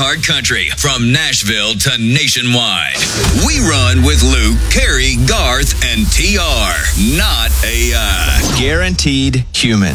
iHeart Country from Nashville to nationwide. We run with Luke, Carrie, Garth, and TR, not AI. Guaranteed human.